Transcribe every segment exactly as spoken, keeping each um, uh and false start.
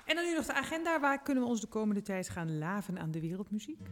En dan nu nog de agenda. Waar kunnen we ons de komende tijd gaan laven aan de wereldmuziek?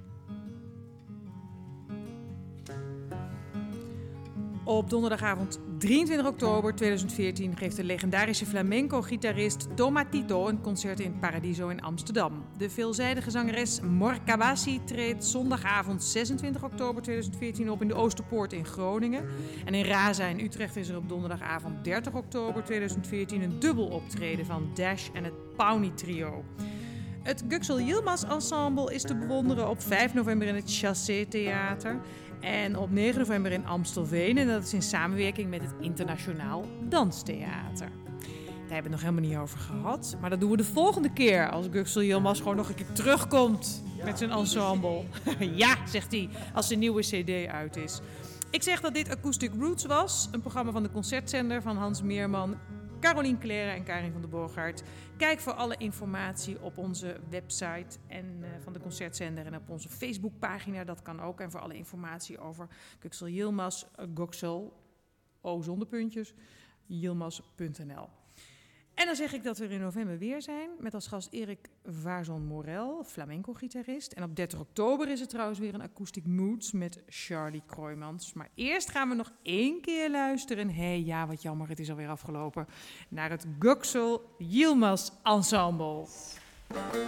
Op donderdagavond drieëntwintig oktober tweeduizend veertien geeft de legendarische flamenco-gitarist Tomatito een concert in Paradiso in Amsterdam. De veelzijdige zangeres Morkawasi treedt zondagavond zesentwintig oktober tweeduizend veertien op in de Oosterpoort in Groningen. En in Raza in Utrecht is er op donderdagavond dertig oktober tweeduizend veertien een dubbel optreden van Dash en het Pawnee Trio. Het Göksel Yilmaz Ensemble is te bewonderen op vijf november in het Chassé Theater en op negen november in Amstelveen. En dat is in samenwerking met het Internationaal Danstheater. Daar hebben we het nog helemaal niet over gehad. Maar dat doen we de volgende keer als Göksel Yilmaz gewoon nog een keer terugkomt met zijn ensemble. Ja, zegt hij, als de nieuwe cd uit is. Ik zeg dat dit Acoustic Roots was, een programma van de concertzender van Hans Meerman, Carolien Claire en Karin van der Borgaert. Kijk voor alle informatie op onze website en, uh, van de concertzender en op onze Facebookpagina. Dat kan ook. En voor alle informatie over Göksel Yilmaz, uh, Göksel, O zonder puntjes, Yilmaz punt n l. En dan zeg ik dat we er in november weer zijn met als gast Erik Varzon Morel, flamenco-gitarist. En op dertig oktober is het trouwens weer een Acoustic Moods met Charlie Kroijmans. Maar eerst gaan we nog één keer luisteren. Hé, hey, ja, wat jammer, het is alweer afgelopen. Naar het Göksel Yilmaz Ensemble.